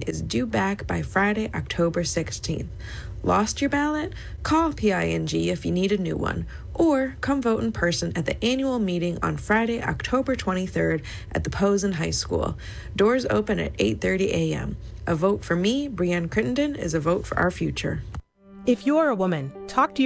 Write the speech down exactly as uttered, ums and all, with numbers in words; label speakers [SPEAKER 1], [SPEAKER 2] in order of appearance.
[SPEAKER 1] is due back by Friday, October sixteenth. Lost your ballot? Call P I N G if you need a new one, or come vote in person at the annual meeting on Friday, October twenty-third at the Posen High School. Doors open at eight thirty a.m. A vote for me, Brianne Crittenden, is a vote for our future.
[SPEAKER 2] If you're a woman, talk to your